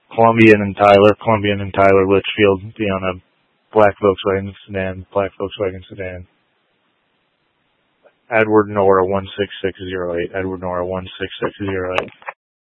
Columbian and Tyler Litchfield be on a black Volkswagen sedan. Edward Nora 16608.